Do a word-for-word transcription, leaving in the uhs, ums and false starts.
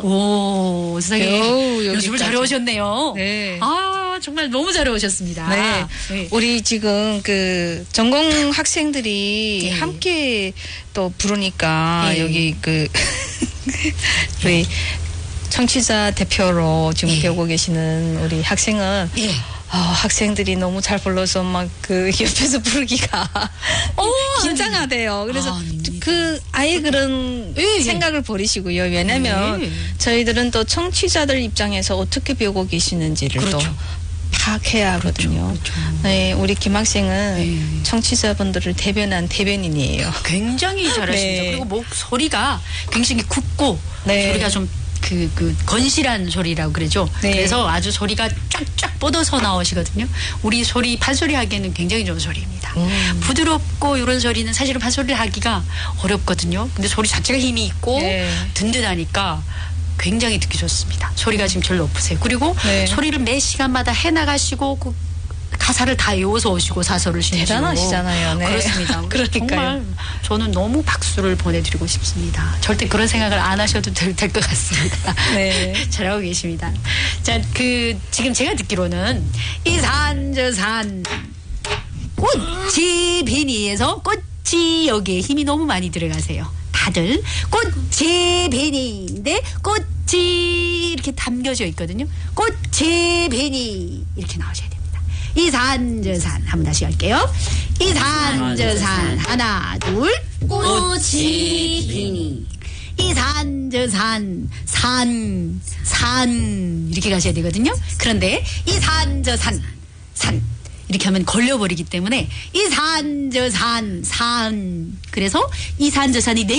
오, 세상에. 겨우 연습을 잘 해오셨네요. 네. 아, 정말 너무 잘 해오셨습니다. 네. 네. 우리 지금 그 전공 학생들이 네. 함께 또 부르니까 네. 여기 그 우리 청취자 대표로 지금 네. 배우고 계시는 우리 학생은 예. 아, 학생들이 너무 잘 불러서 막 그 옆에서 부르기가 어, 긴장하대요. 그래서 아, 아닙니다. 그 아예 그런 예, 예. 생각을 버리시고요. 왜냐면 예. 저희들은 또 청취자들 입장에서 어떻게 배우고 계시는지를 그렇죠. 또 파악해야 하거든요. 그렇죠. 네, 우리 김 학생은 네. 청취자분들을 대변한 대변인이에요. 굉장히 잘하십니다. 네. 그리고 목소리가 굉장히 굵고 네. 소리가 좀 그, 그, 건실한 소리라고 그러죠. 네. 그래서 아주 소리가 쫙쫙 뻗어서 나오시거든요. 우리 소리, 판소리 하기에는 굉장히 좋은 소리입니다. 음. 부드럽고 이런 소리는 사실은 판소리를 하기가 어렵거든요. 근데 소리 자체가 힘이 있고 네. 든든하니까 굉장히 듣기 좋습니다. 소리가 지금 제일 높으세요. 그리고 네. 소리를 매 시간마다 해나가시고 그 가사를 다 외워서 오시고 사설을 신시고 대단하시잖아요. 네. 그렇습니다. 그러니까요. 정말 저는 너무 박수를 보내드리고 싶습니다. 절대 그런 생각을 안 하셔도 될 것 같습니다. 네. 잘하고 계십니다. 자, 그 지금 제가 듣기로는 이 산 저 산 꽃이 비니에서 꽃이 여기에 힘이 너무 많이 들어가세요. 다들 꽃이 비니인데 꽃이 이렇게 담겨져 있거든요. 꽃이 비니 이렇게 나오셔야 됩니다. 이 산 저 산 한번 다시 할게요. 이 산 저 산 하나 둘 꽃이 피니 이 산 저 산 산 산 이렇게 가셔야 되거든요. 그런데 이 산 저 산 산 이렇게 하면 걸려버리기 때문에 이 산 저 산 산 그래서 이 산 저 산이 네